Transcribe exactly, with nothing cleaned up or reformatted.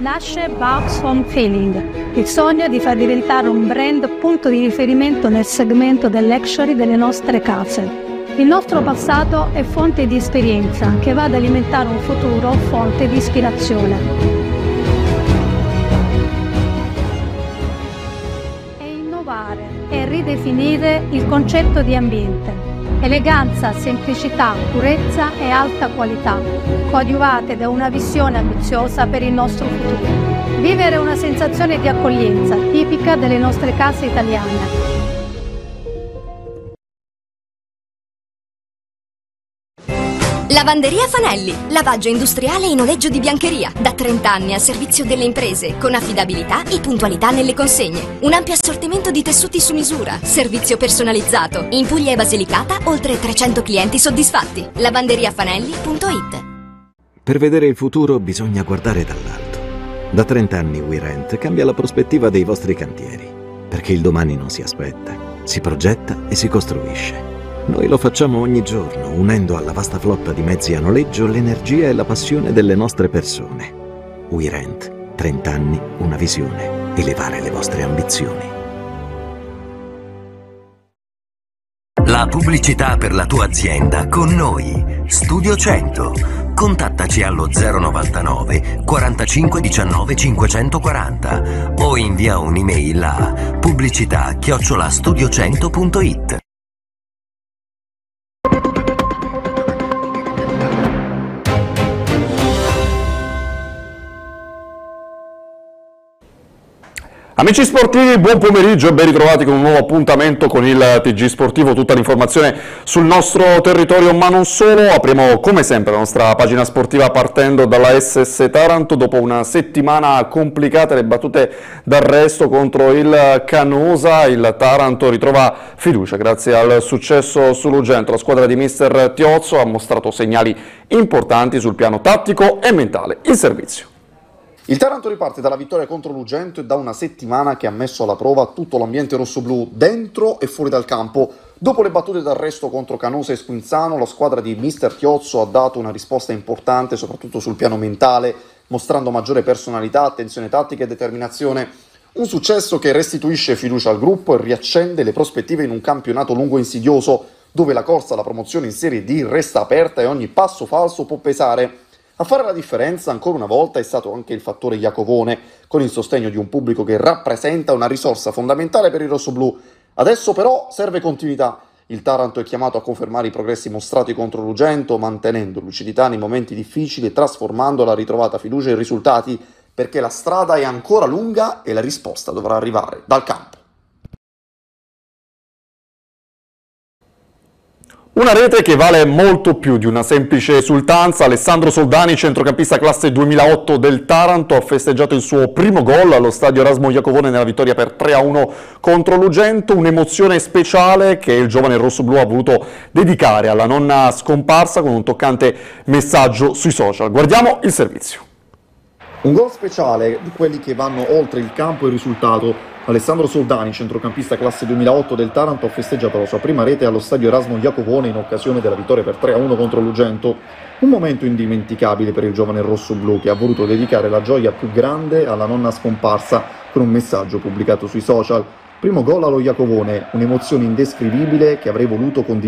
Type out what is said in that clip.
nasce Bucks Home Feeling, il sogno di far diventare un brand punto di riferimento nel segmento del luxury delle nostre case. Il nostro passato è fonte di esperienza che va ad alimentare un futuro fonte di ispirazione. E innovare e ridefinire il concetto di ambiente. Eleganza, semplicità, purezza e alta qualità, coadiuvate da una visione ambiziosa per il nostro futuro. Vivere una sensazione di accoglienza tipica delle nostre case italiane. Lavanderia Fanelli, lavaggio industriale e noleggio di biancheria, da trenta anni al servizio delle imprese, con affidabilità e puntualità nelle consegne. Un ampio assortimento di tessuti su misura, servizio personalizzato. In Puglia e Basilicata, oltre trecento clienti soddisfatti. lavanderiafanelli punto it. Per vedere il futuro bisogna guardare dall'alto. Da trenta anni WeRent cambia la prospettiva dei vostri cantieri, perché il domani non si aspetta, si progetta e si costruisce. Noi lo facciamo ogni giorno, unendo alla vasta flotta di mezzi a noleggio l'energia e la passione delle nostre persone. WeRent, trenta anni, una visione, elevare le vostre ambizioni. La pubblicità per la tua azienda con noi. Studio cento. Contattaci allo zero novantanove quarantacinque diciannove cinquecentoquaranta o invia un'email a pubblicità chiocciola studio cento punto it. Amici sportivi, buon pomeriggio e ben ritrovati con un nuovo appuntamento con il T G Sportivo, tutta l'informazione sul nostro territorio ma non solo. Apriamo come sempre la nostra pagina sportiva partendo dalla S S Taranto. Dopo una settimana complicata, le battute d'arresto contro il Canosa, il Taranto ritrova fiducia grazie al successo sull'Ugento. La squadra di mister Tiozzo ha mostrato segnali importanti sul piano tattico e mentale in servizio. Il Taranto riparte dalla vittoria contro l'Ugento e da una settimana che ha messo alla prova tutto l'ambiente rossoblù dentro e fuori dal campo. Dopo le battute d'arresto contro Canosa e Squinzano, la squadra di mister Chiozzo ha dato una risposta importante soprattutto sul piano mentale, mostrando maggiore personalità, attenzione tattica e determinazione. Un successo che restituisce fiducia al gruppo e riaccende le prospettive in un campionato lungo e insidioso, dove la corsa alla promozione in Serie D resta aperta e ogni passo falso può pesare. A fare la differenza ancora una volta è stato anche il fattore Iacovone, con il sostegno di un pubblico che rappresenta una risorsa fondamentale per il rossoblù. Adesso però serve continuità. Il Taranto è chiamato a confermare i progressi mostrati contro l'Ugento, mantenendo lucidità nei momenti difficili e trasformando la ritrovata fiducia in risultati, perché la strada è ancora lunga e la risposta dovrà arrivare dal campo. Una rete che vale molto più di una semplice esultanza. Alessandro Soldani, centrocampista classe duemilaotto del Taranto, ha festeggiato il suo primo gol allo stadio Erasmo Iacovone nella vittoria per tre a uno contro l'Ugento, un'emozione speciale che il giovane rossoblù ha voluto dedicare alla nonna scomparsa con un toccante messaggio sui social. Guardiamo il servizio. Un gol speciale di quelli che vanno oltre il campo e il risultato. Alessandro Soldani, centrocampista classe duemilaotto del Taranto, ha festeggiato la sua prima rete allo stadio Erasmo Iacovone in occasione della vittoria per tre a uno contro l'Ugento. Un momento indimenticabile per il giovane rossoblù che ha voluto dedicare la gioia più grande alla nonna scomparsa con un messaggio pubblicato sui social. Primo gol allo Iacovone, un'emozione indescrivibile che avrei voluto condividere